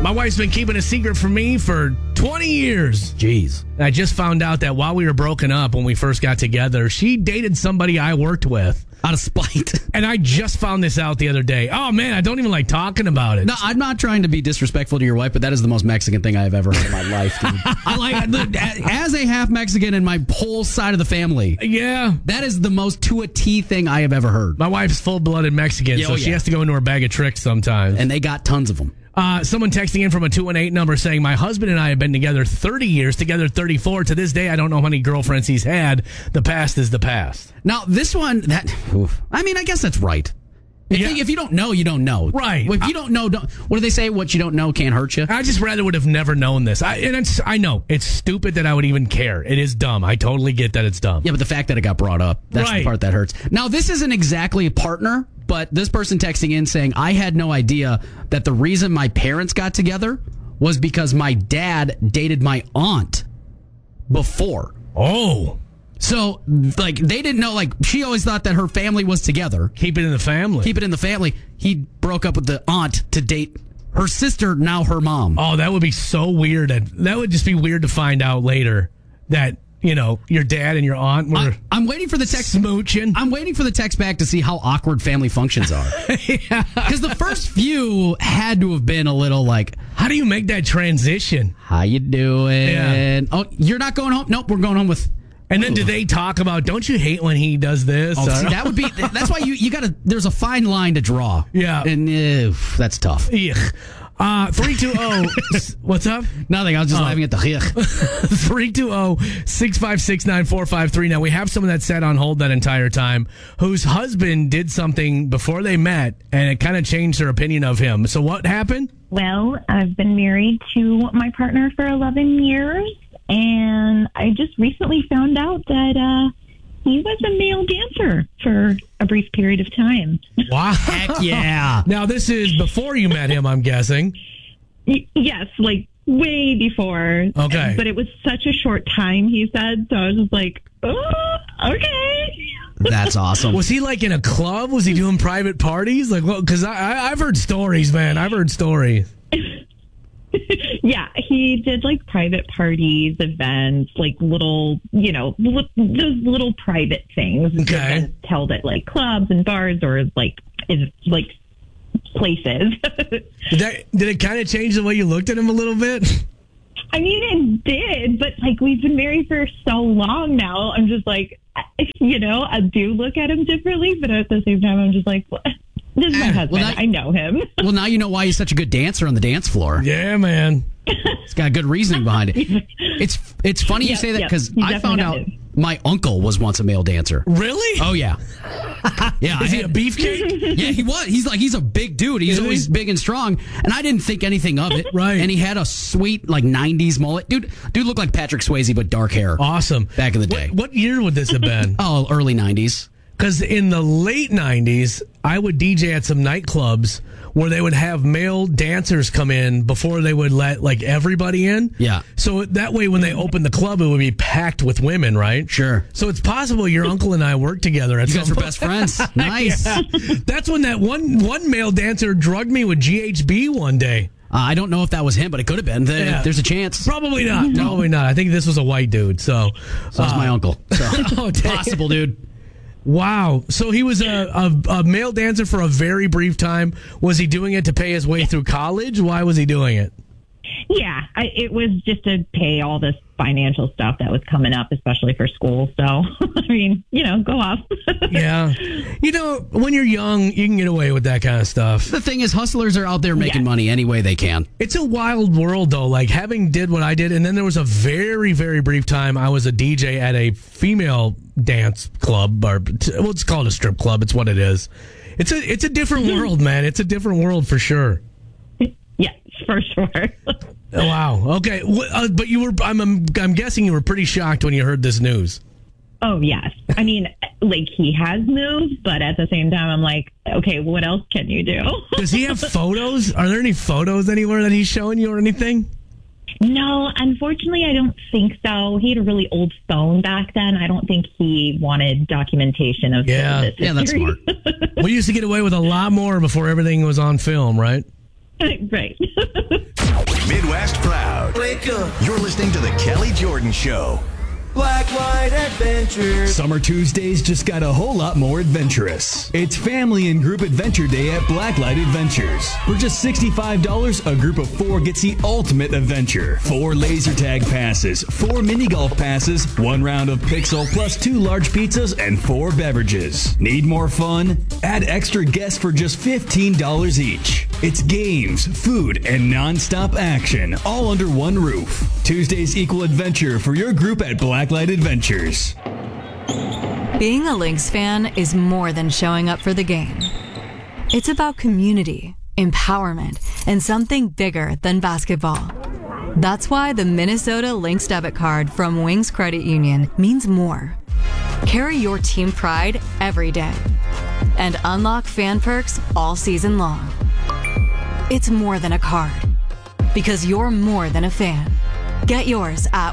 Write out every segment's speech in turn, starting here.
My wife's been keeping a secret from me for 20 years. Jeez. And I just found out that while we were broken up, when we first got together, she dated somebody I worked with. Out of spite. And I just found this out the other day. Oh, man, I don't even like talking about it. No, I'm not trying to be disrespectful to your wife, but that is the most Mexican thing I've ever heard in my life, dude. As a half Mexican in my whole side of the family. Yeah. That is the most to a T thing I have ever heard. My wife's full-blooded Mexican, so she has to go into her bag of tricks sometimes. And they got tons of them. Someone texting in from a 218 number saying, my husband and I have been together 30 years, together 34. To this day, I don't know how many girlfriends he's had. The past is the past. Now, this one, I guess that's right. If you don't know, you don't know. Right. If you don't know, what do they say? What you don't know can't hurt you. I just rather would have never known this. I know. It's stupid that I would even care. It is dumb. I totally get that it's dumb. Yeah, but the fact that it got brought up, that's the part that hurts. Now, this isn't exactly a partner, but this person texting in saying, I had no idea that the reason my parents got together was because my dad dated my aunt before. Oh. So, they didn't know, she always thought that her family was together. Keep it in the family. Keep it in the family. He broke up with the aunt to date her sister, now her mom. Oh, that would be so weird. That would just be weird to find out later that, your dad and your aunt were I'm waiting for the text. Smooching. I'm waiting for the text back to see how awkward family functions are. Because the first few had to have been a little how do you make that transition? How you doing? Yeah. Oh, you're not going home? Nope, we're going home with... And then do they talk about, don't you hate when he does this? Oh, see, that would be... That's why you got to... There's a fine line to draw. Yeah. And that's tough. Yuck. 320... What's up? Nothing. I was just laughing at the... 320-656-9453. Now, we have someone that sat on hold that entire time whose husband did something before they met, and it kind of changed their opinion of him. So what happened? Well, I've been married to my partner for 11 years, and I just recently found out that he was a male dancer for a brief period of time. Wow. Heck yeah. Now, this is before you met him, I'm guessing. Yes, way before. Okay. But it was such a short time, he said, so I was just oh, okay. That's awesome. Was he in a club? Was he doing private parties? Because I've heard stories, man. I've heard stories. Yeah, he did private parties, events, little, those little private things. Okay. Held at clubs and bars or places. Did it kind of change the way you looked at him a little bit? I mean, it did, but we've been married for so long now. I'm just I do look at him differently, but at the same time, I'm just what? This is my husband. I know him. Well, now you know why he's such a good dancer on the dance floor. Yeah, man. It's got good reasoning behind it. It's funny you say that because I found out my uncle was once a male dancer. Really? Oh, yeah. Yeah. Is he a beefcake? Yeah, he was. He's a big dude. He's always big and strong. And I didn't think anything of it. Right. And he had a sweet 90s mullet. Dude looked like Patrick Swayze, but dark hair. Awesome. Back in the day. What year would this have been? Oh, early 90s. Because in the late 90s, I would DJ at some nightclubs where they would have male dancers come in before they would let everybody in. Yeah. So that way when they opened the club, it would be packed with women, right? Sure. So it's possible your uncle and I worked together at You some guys were point. best friends. Nice. Yeah. That's when that one male dancer drugged me with GHB one day. I don't know if that was him, but it could have been. There's a chance. Probably not. Probably not. I think this was a white dude. So was my uncle. So. Oh, dang. Possible, dude. Wow. So he was a male dancer for a very brief time. Was he doing it to pay his way through college? Why was he doing it? Yeah, it was just to pay all this financial stuff that was coming up, especially for school. So, I mean, go off. Yeah. When you're young, you can get away with that kind of stuff. The thing is, hustlers are out there making money any way they can. It's a wild world, though. Having did what I did, and then there was a very, very brief time I was a DJ at a female dance club, or it's called a strip club. It's what it is. It's a different world, man. It's a different world for sure. Yes, for sure. Wow. Okay. But you were. I'm guessing you were pretty shocked when you heard this news. Oh, yes. I mean, he has moved, but at the same time, I'm okay, what else can you do? Does he have photos? Are there any photos anywhere that he's showing you or anything? No, unfortunately, I don't think so. He had a really old phone back then. I don't think he wanted documentation of this. Yeah, that's smart. We used to get away with a lot more before everything was on film, right? Right. Midwest Proud. Wake up. You're listening to The Kelly Jordan Show. Blacklight Adventures. Summer Tuesdays just got a whole lot more adventurous. It's Family and Group Adventure Day at Blacklight Adventures. For just $65, a group of 4 gets the ultimate adventure. 4 laser tag passes, 4 mini golf passes, 1 round of Pixel plus 2 large pizzas and 4 beverages. Need more fun? Add extra guests for just $15 each. It's games, food, and non-stop action, all under one roof. Tuesdays equal adventure for your group at Blacklight Adventures. Being a Lynx fan is more than showing up for the game. It's about community, empowerment, and something bigger than basketball. That's why the Minnesota Lynx debit card from Wings Credit Union means more. Carry your team pride every day and unlock fan perks all season long. It's more than a card, because you're more than a fan. Get yours at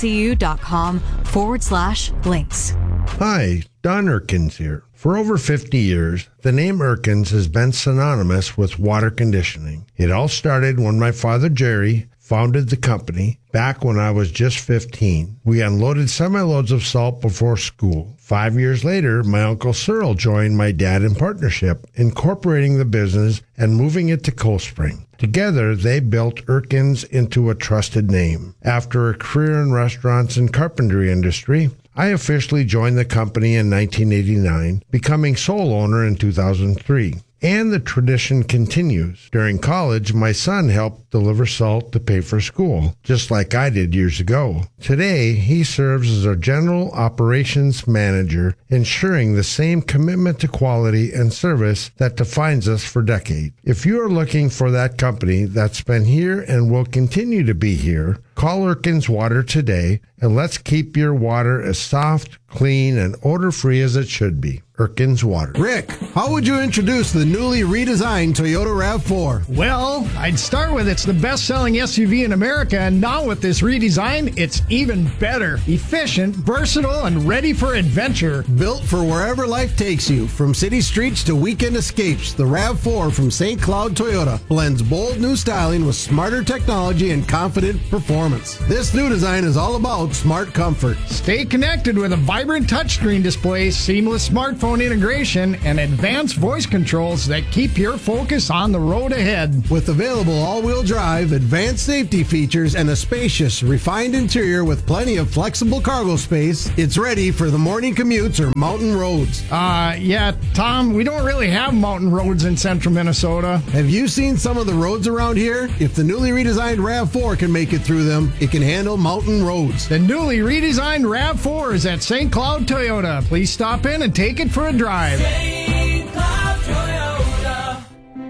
wingscu.com/links. Hi, Don Erkins here. For over 50 years, the name Erkins has been synonymous with water conditioning. It all started when my father, Jerry, founded the company back when I was just 15. We unloaded semi-loads of salt before school. 5 years later, my Uncle Cyril joined my dad in partnership, incorporating the business and moving it to Cold Spring. Together, they built Erkins into a trusted name. After a career in restaurants and carpentry industry, I officially joined the company in 1989, becoming sole owner in 2003. And the tradition continues. During college, my son helped deliver salt to pay for school, just like I did years ago. Today, he serves as our general operations manager, ensuring the same commitment to quality and service that defines us for decades. If you are looking for that company that's been here and will continue to be here, call Erkins Water today, and let's keep your water as soft, clean, and odor-free as it should be. Erkins Water. Rick, how would you introduce the newly redesigned Toyota RAV4? Well, I'd start with it's the best-selling SUV in America, and now with this redesign, it's even better. Efficient, versatile, and ready for adventure. Built for wherever life takes you, from city streets to weekend escapes, the RAV4 from St. Cloud Toyota blends bold new styling with smarter technology and confident performance. This new design is all about smart comfort. Stay connected with a vibrant touchscreen display, seamless smartphone integration, and advanced voice controls that keep your focus on the road ahead. With available all-wheel drive, advanced safety features, and a spacious, refined interior with plenty of flexible cargo space, it's ready for the morning commutes or mountain roads. Yeah, Tom, we don't really have mountain roads in central Minnesota. Have you seen some of the roads around here? If the newly redesigned RAV4 can make it through them, it can handle mountain roads. The newly redesigned RAV4 is at St. Cloud Toyota. Please stop in and take it for a drive. St. Cloud Toyota.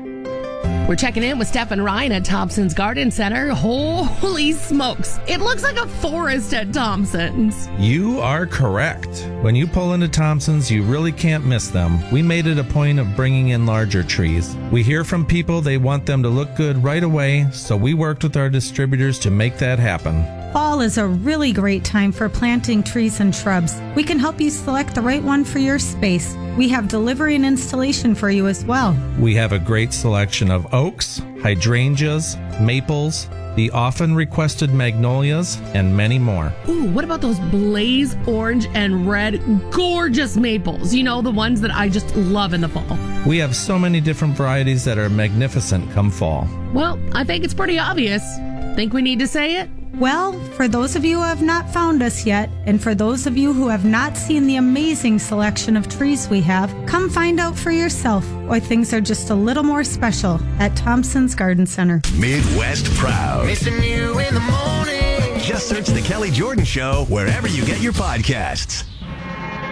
We're checking in with Steph and Ryan at Thompson's Garden Center. Holy smokes. It looks like a forest at Thompson's. You are correct. When you pull into Thompson's, you really can't miss them. We made it a point of bringing in larger trees. We hear from people they want them to look good right away, so we worked with our distributors to make that happen. Fall is a really great time for planting trees and shrubs. We can help you select the right one for your space. We have delivery and installation for you as well. We have a great selection of oaks, hydrangeas, maples, the often requested magnolias, and many more. Ooh, what about those blaze orange and red gorgeous maples? You know, the ones that I just love in the fall. We have so many different varieties that are magnificent come fall. Well, I think it's pretty obvious. Think we need to say it? Well, for those of you who have not found us yet, and for those of you who have not seen the amazing selection of trees we have, come find out for yourself why things are just a little more special at Thompson's Garden Center. Midwest Proud. Missing you in the morning. Just search The Kelly Jordan Show wherever you get your podcasts.